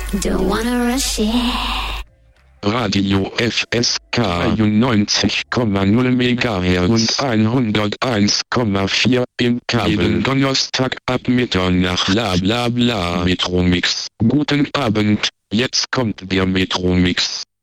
Don't wanna rush it. Radio FSK 91,0 MHz und 101,4 im Kabel. Jeden Donnerstag ab Mitternacht. Bla bla bla. Metromix. Guten Abend, jetzt kommt der Metromix.